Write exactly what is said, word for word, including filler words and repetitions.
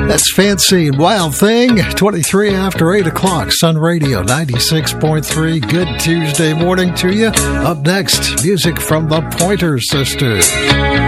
That's Fancy Wild Thing, twenty-three after eight o'clock, Sun Radio ninety-six point three. Good Tuesday morning to you. Up next, music from the Pointer Sisters.